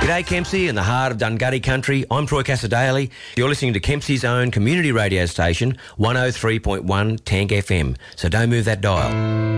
G'day Kempsey in the heart of Dungutty country. I'm Troy Cassadaly. You're listening to Kempsey's own community radio station, 103.1 Tank FM. So don't move that dial.